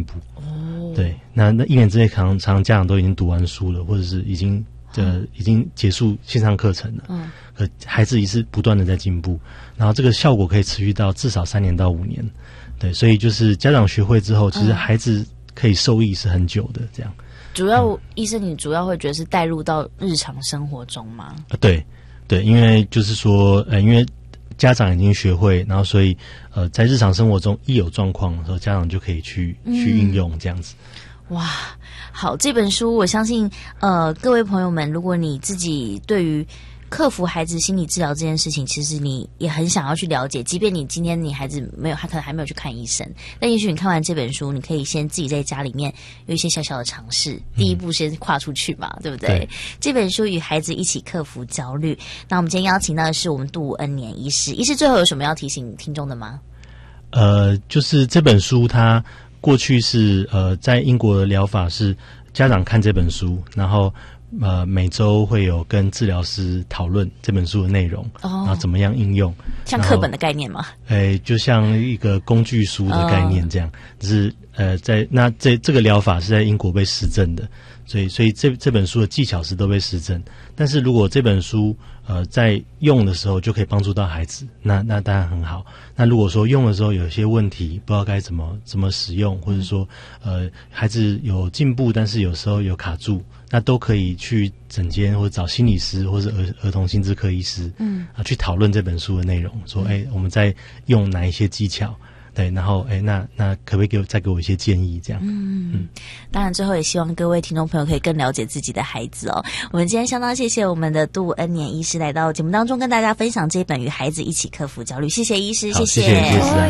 步。对，那1年之内常家长都已经读完书了，或者是已经结束线上课程了。孩子也是不断的在进步，然后这个效果可以持续到至少3年到5年。对，所以就是家长学会之后，其实孩子可以受益是很久的这样。 主要医生，你主要会觉得是带入到日常生活中吗？ 对，因为就是说，因为家长已经学会，然后所以在日常生活中一有状况的时候，家长就可以去运用这样子。 哇，好，这本书我相信各位朋友们，如果你自己对于克服孩子心理治疗这件事情，其实你也很想要去了解，即便你今天你孩子他可能还没有去看医生，但也许你看完这本书，你可以先自己在家里面有一些小小的尝试，第一步先跨出去嘛，对不对？对，这本书与孩子一起克服焦虑。那我们今天邀请到的是我们杜恩年医师，医师最后有什么要提醒听众的吗？ 就是这本书它过去是在英国的疗法是家长看这本书，然后每周会有跟治疗师讨论这本书的内容，然后怎么样应用， 像课本的概念吗？ 就像一个工具书的概念这样，就是这个疗法是在英国被实证的，所以这本书的技巧是都被实证。但是如果这本书在用的时候就可以帮助到孩子，那当然很好。那如果说用的时候有些问题，不知道该怎么使用，或者说孩子有进步，但是有时候有卡住，那都可以去诊间或者找心理师或者儿童心智科医师，去讨论这本书的内容，说我们在用哪一些技巧。对，然后那可不可以再给我一些建议？这样， 当然，最后也希望各位听众朋友可以更了解自己的孩子哦。我们今天相当谢谢我们的杜恩年医师来到节目当中，跟大家分享这本《与孩子一起克服焦虑》。谢谢医师，谢谢。